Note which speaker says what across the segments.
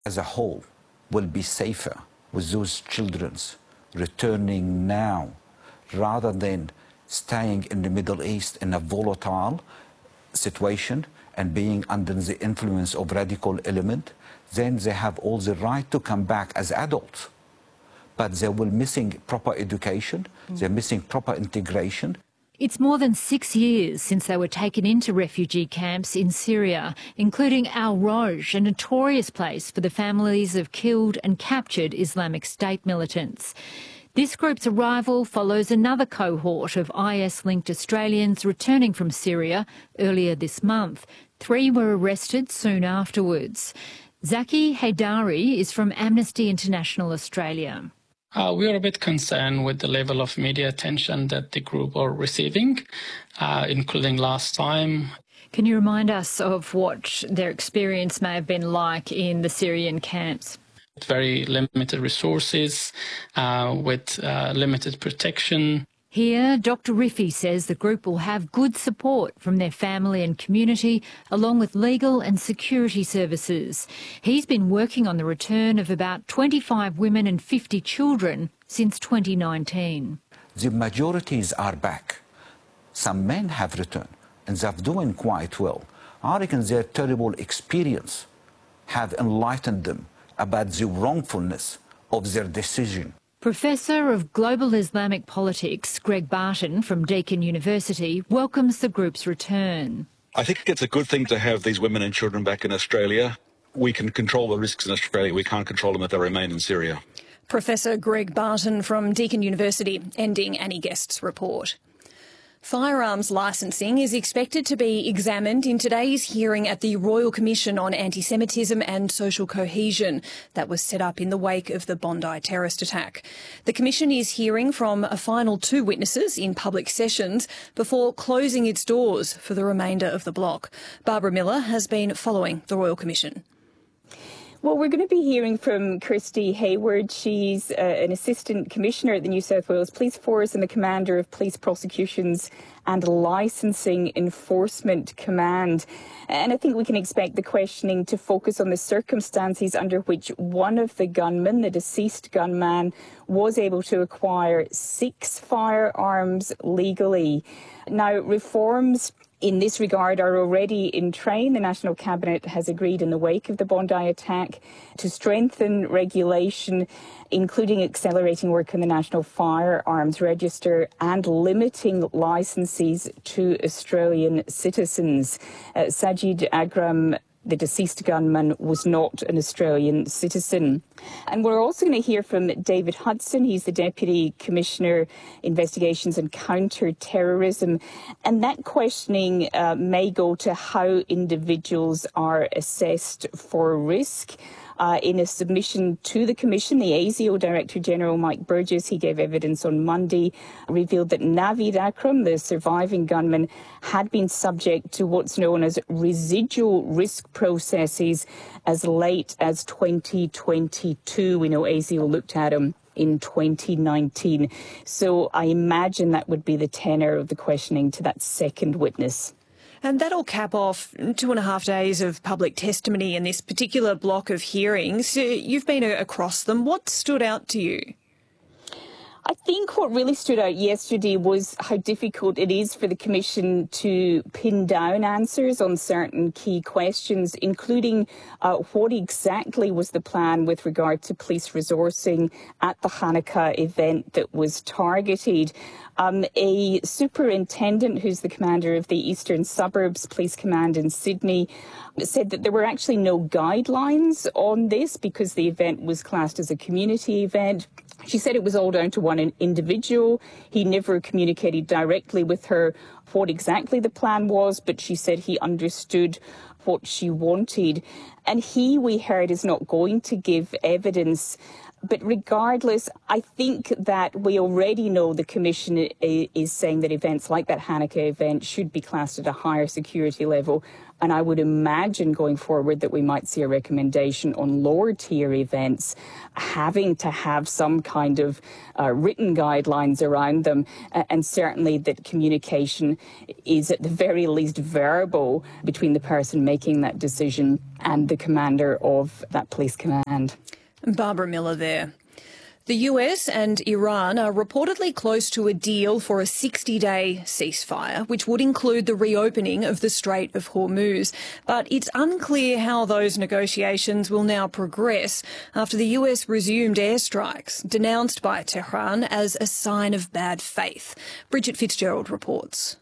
Speaker 1: as a whole will be safer with those children returning now rather than staying in the Middle East in a volatile situation and being under the influence of radical element. Then they have all the right to come back as adults. But they will missing proper education, they're missing proper integration.
Speaker 2: It's more than 6 years since they were taken into refugee camps in Syria, including Al Roj, a notorious place for the families of killed and captured Islamic State militants. This group's arrival follows another cohort of IS-linked Australians returning from Syria earlier this month. 3 were arrested soon afterwards. Zaki Haidari is from Amnesty International Australia.
Speaker 3: We are a bit concerned with the level of media attention that the group are receiving, including last time.
Speaker 2: Can you remind us of what their experience may have been like in the Syrian camps?
Speaker 3: Very limited resources, with limited protection.
Speaker 2: Here, Dr Rifi says the group will have good support from their family and community, along with legal and security services. He's been working on the return of about 25 women and 50 children since 2019.
Speaker 1: The majorities are back. Some men have returned, and they're doing quite well. I reckon their terrible experience have enlightened them about the wrongfulness of their decision.
Speaker 2: Professor of Global Islamic Politics, Greg Barton from Deakin University, welcomes the group's return.
Speaker 4: I think it's a good thing to have these women and children back in Australia. We can control the risks in Australia. We can't control them if they remain in Syria.
Speaker 5: Professor Greg Barton from Deakin University, ending Annie Guest's report. Firearms licensing is expected to be examined in today's hearing at the Royal Commission on Anti-Semitism and Social Cohesion that was set up in the wake of the Bondi terrorist attack. The Commission is hearing from a final 2 witnesses in public sessions before closing its doors for the remainder of the block. Barbara Miller has been following the Royal Commission.
Speaker 6: Well, we're going to be hearing from Kirsty Hayward. She's an Assistant Commissioner at the New South Wales Police Force and the Commander of Police Prosecutions and Licensing Enforcement Command. And I think we can expect the questioning to focus on the circumstances under which one of the gunmen, the deceased gunman, was able to acquire 6 firearms legally. Now, reforms in this regard are already in train. The National Cabinet has agreed in the wake of the Bondi attack to strengthen regulation, including accelerating work on the National Firearms Register and limiting licences to Australian citizens. Sajid Agram, the deceased gunman, was not an Australian citizen. And we're also going to hear from David Hudson. He's the Deputy Commissioner, Investigations and Counter-Terrorism. And that questioning may go to how individuals are assessed for risk. In a submission to the Commission, the ASIO Director General, Mike Burgess, he gave evidence on Monday, revealed that Naveed Akram, the surviving gunman, had been subject to what's known as residual risk processes as late as 2022. We know ASIO looked at him in 2019. So I imagine that would be the tenor of the questioning to that second witness.
Speaker 5: And that'll cap off 2.5 days of public testimony in this particular block of hearings. You've been across them. What stood out to you?
Speaker 6: I think what really stood out yesterday was how difficult it is for the Commission to pin down answers on certain key questions, including what exactly was the plan with regard to police resourcing at the Hanukkah event that was targeted. A superintendent who's the commander of the Eastern Suburbs Police Command in Sydney said that there were actually no guidelines on this because the event was classed as a community event. She said it was all down to one individual. He never communicated directly with her what exactly the plan was, but she said he understood what she wanted. And he, we heard, is not going to give evidence But regardless, I think that we already know the Commission is saying that events like that Hanukkah event should be classed at a higher security level. And I would imagine going forward that we might see a recommendation on lower tier events having to have some kind of written guidelines around them. And certainly that communication is at the very least verbal between the person making that decision and the commander of that police command.
Speaker 5: Barbara Miller there. The US and Iran are reportedly close to a deal for a 60-day ceasefire, which would include the reopening of the Strait of Hormuz. But it's unclear how those negotiations will now progress after the US resumed airstrikes, denounced by Tehran as a sign of bad faith. Bridget Fitzgerald reports.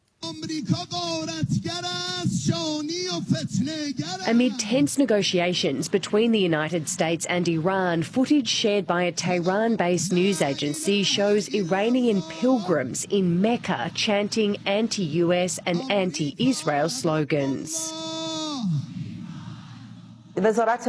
Speaker 7: Amid tense negotiations between the United States and Iran, footage shared by a Tehran-based news agency shows Iranian pilgrims in Mecca chanting anti-US and anti-Israel slogans. On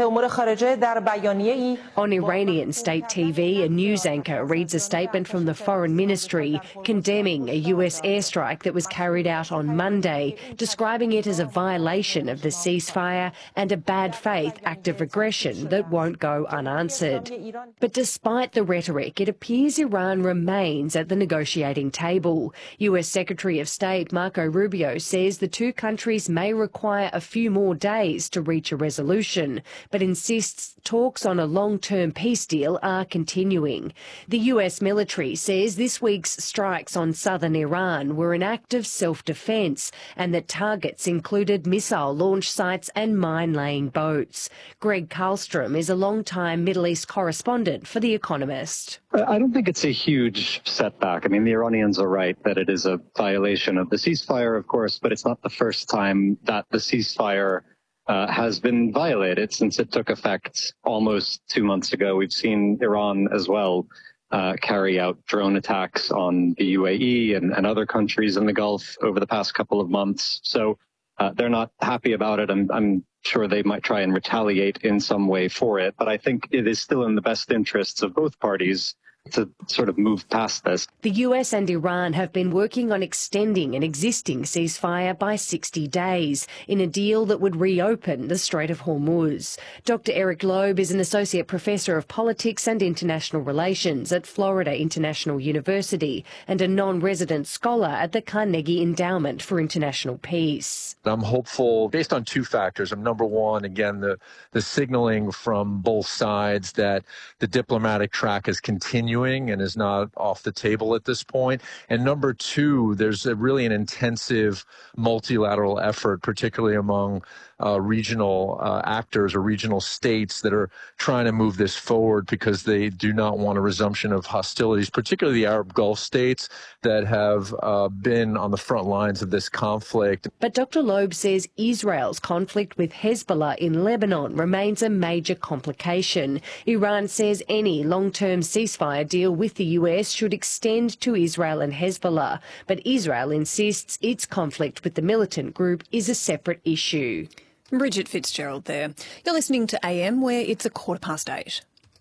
Speaker 7: Iranian state TV, a news anchor reads a statement from the Foreign Ministry condemning a US airstrike that was carried out on Monday, describing it as a violation of the ceasefire and a bad faith act of aggression that won't go unanswered. But despite the rhetoric, it appears Iran remains at the negotiating table. US Secretary of State Marco Rubio says the two countries may require a few more days to reach a resolution, but insists talks on a long-term peace deal are continuing. The US military says this week's strikes on southern Iran were an act of self-defence and that targets included missile launch sites and mine-laying boats. Greg Karlstrom is a long-time Middle East correspondent for The Economist.
Speaker 8: I don't think it's a huge setback. I mean, the Iranians are right that it is a violation of the ceasefire, of course, but it's not the first time that the ceasefire has been violated since it took effect almost 2 months ago. We've seen Iran as well carry out drone attacks on the UAE and other countries in the Gulf over the past couple of months. So they're not happy about it. I'm sure they might try and retaliate in some way for it. But I think it is still in the best interests of both parties to sort of move past this.
Speaker 7: The US and Iran have been working on extending an existing ceasefire by 60 days in a deal that would reopen the Strait of Hormuz. Dr. Eric Loeb is an associate professor of politics and international relations at Florida International University and a non-resident scholar at the Carnegie Endowment for International Peace.
Speaker 9: I'm hopeful based on two factors. Number one, again, the signaling from both sides that the diplomatic track is continuing and is not off the table at this point. And number two, there's really an intensive multilateral effort, particularly among regional actors or regional states that are trying to move this forward because they do not want a resumption of hostilities, particularly the Arab Gulf states that have been on the front lines of this conflict.
Speaker 7: But Dr. Loeb says Israel's conflict with Hezbollah in Lebanon remains a major complication. Iran says any long-term ceasefire deal with the US should extend to Israel and Hezbollah, but Israel insists its conflict with the militant group is a separate issue.
Speaker 5: Bridget Fitzgerald there. You're listening to AM, where it's 8:15.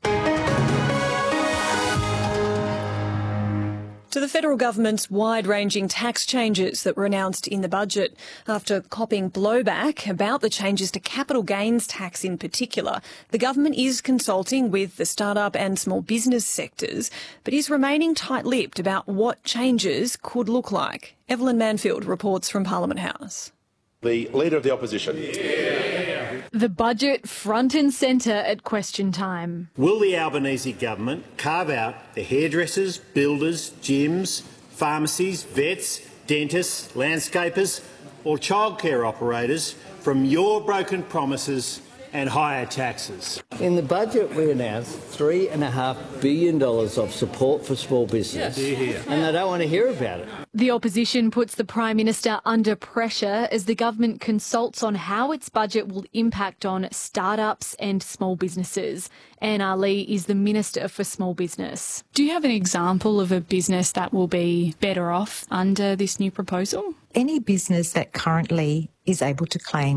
Speaker 5: To the federal government's wide-ranging tax changes that were announced in the budget. After copping blowback about the changes to capital gains tax in particular, the government is consulting with the start-up and small business sectors, but is remaining tight-lipped about what changes could look like. Evelyn Manfield reports from Parliament House.
Speaker 10: The Leader of the Opposition.
Speaker 2: The budget front and centre at question time.
Speaker 11: Will the Albanese government carve out the hairdressers, builders, gyms, pharmacies, vets, dentists, landscapers or childcare operators from your broken promises and higher taxes?
Speaker 12: In the budget we announced $3.5 billion of support for small business, and they don't want to hear about it.
Speaker 2: The opposition puts the Prime Minister under pressure as the government consults on how its budget will impact on startups and small businesses. Anne Ali is the Minister for Small Business.
Speaker 13: Do you have an example of a business that will be better off under this new proposal?
Speaker 14: Any business that currently is able to claim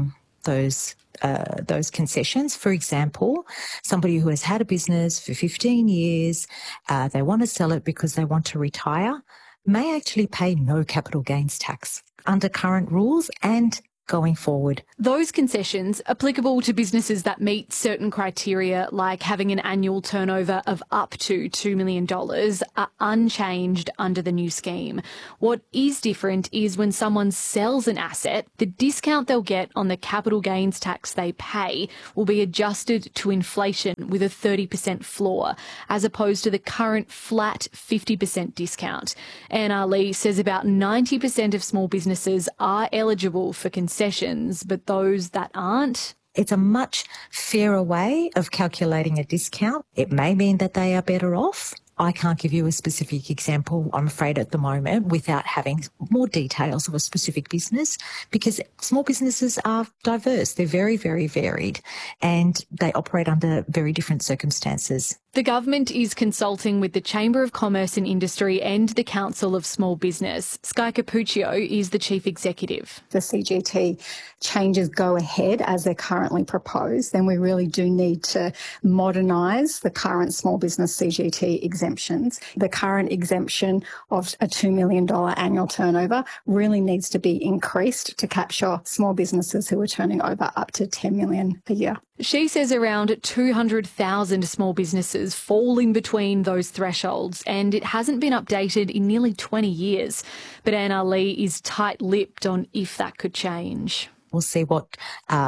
Speaker 14: those concessions. For example, somebody who has had a business for 15 years, they want to sell it because they want to retire, may actually pay no capital gains tax under current rules and going forward.
Speaker 13: Those concessions applicable to businesses that meet certain criteria, like having an annual turnover of up to $2 million, are unchanged under the new scheme. What is different is when someone sells an asset, the discount they'll get on the capital gains tax they pay will be adjusted to inflation with a 30% floor, as opposed to the current flat 50% discount. Anna Lee says about 90% of small businesses are eligible for concessions, but those that aren't,
Speaker 14: it's a much fairer way of calculating a discount. It may mean that they are better off. I can't give you a specific example, I'm afraid, at the moment, without having more details of a specific business, because small businesses are diverse. They're very, very varied, and they operate under very different circumstances.
Speaker 13: The government is consulting with the Chamber of Commerce and Industry and the Council of Small Business. Sky Capuccio is the chief executive.
Speaker 15: The CGT changes go ahead as they're currently proposed, then we really do need to modernise the current small business CGT exemptions. The current exemption of a $2 million annual turnover really needs to be increased to capture small businesses who are turning over up to $10 million a year.
Speaker 13: She says around 200,000 small businesses fall in between those thresholds, and it hasn't been updated in nearly 20 years. But Anna Lee is tight-lipped on if that could change.
Speaker 14: We'll see what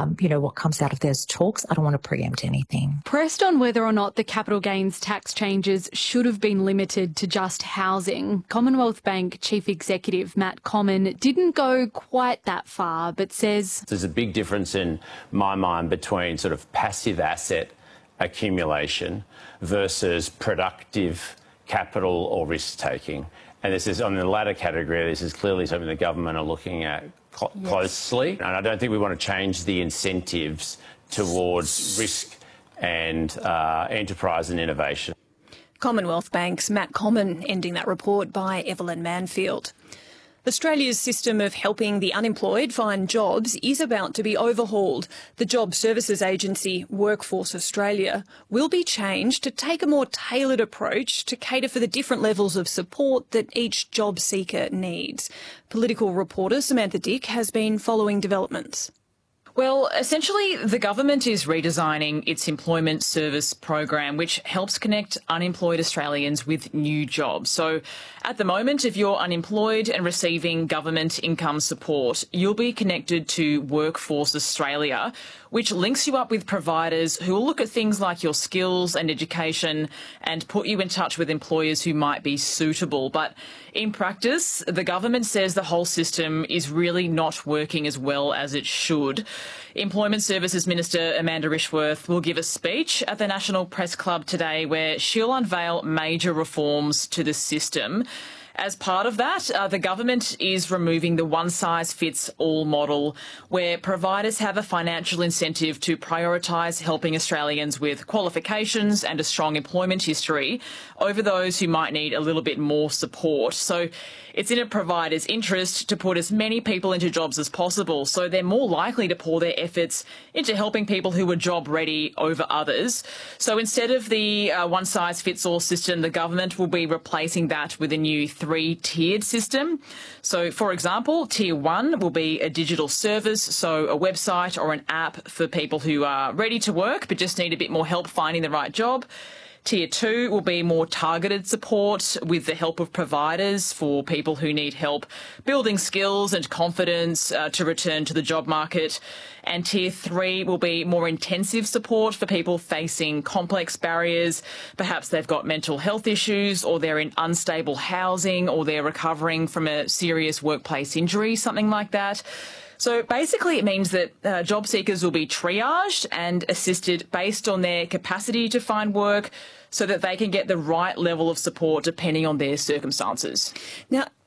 Speaker 14: comes out of those talks. I don't want to preempt anything.
Speaker 13: Pressed on whether or not the capital gains tax changes should have been limited to just housing, Commonwealth Bank Chief Executive Matt Comyn didn't go quite that far, but says
Speaker 16: there's a big difference in my mind between sort of passive asset accumulation versus productive capital or risk taking. And this is on the latter category. This is clearly something the government are looking at closely. And I don't think we want to change the incentives towards risk and enterprise and innovation.
Speaker 5: Commonwealth Bank's Matt Comyn ending that report by Evelyn Manfield. Australia's system of helping the unemployed find jobs is about to be overhauled. The job services agency Workforce Australia will be changed to take a more tailored approach to cater for the different levels of support that each job seeker needs. Political reporter Samantha Dick has been following developments.
Speaker 17: Well, essentially, the government is redesigning its employment service program, which helps connect unemployed Australians with new jobs. So at the moment, if you're unemployed and receiving government income support, you'll be connected to Workforce Australia, which links you up with providers who will look at things like your skills and education and put you in touch with employers who might be suitable. But in practice, the government says the whole system is really not working as well as it should. Employment Services Minister Amanda Rishworth will give a speech at the National Press Club today where she'll unveil major reforms to the system. As part of that, the government is removing the one-size-fits-all model where providers have a financial incentive to prioritise helping Australians with qualifications and a strong employment history over those who might need a little bit more support. So it's in a provider's interest to put as many people into jobs as possible, so they're more likely to pour their efforts into helping people who are job-ready over others. So instead of the one-size-fits-all system, the government will be replacing that with a new three-tiered system. So, for example, Tier 1 will be a digital service, so a website or an app for people who are ready to work but just need a bit more help finding the right job. Tier 2 will be more targeted support with the help of providers for people who need help building skills and confidence to return to the job market. And Tier 3 will be more intensive support for people facing complex barriers. Perhaps they've got mental health issues, or they're in unstable housing, or they're recovering from a serious workplace injury, something like that. So basically it means that job seekers will be triaged and assisted based on their capacity to find work so that they can get the right level of support depending on their circumstances.
Speaker 5: Now,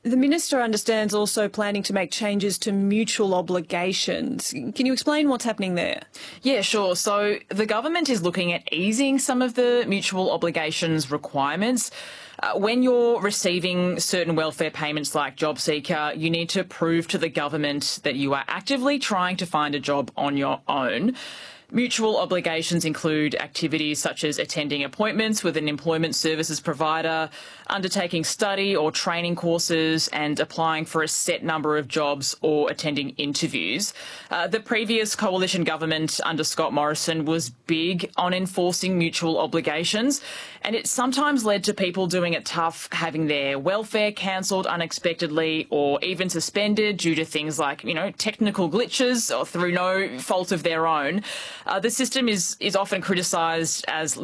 Speaker 5: The Minister understands also planning to make changes to mutual obligations. Can you explain what's happening there?
Speaker 17: Yeah, sure. So the government is looking at easing some of the mutual obligations requirements. When you're receiving certain welfare payments like JobSeeker, you need to prove to the government that you are actively trying to find a job on your own. Mutual obligations include activities such as attending appointments with an employment services provider, undertaking study or training courses, and applying for a set number of jobs or attending interviews. The previous coalition government under Scott Morrison was big on enforcing mutual obligations, and it sometimes led to people doing it tough, having their welfare cancelled unexpectedly or even suspended due to things like, technical glitches or through no fault of their own. The system is often criticised as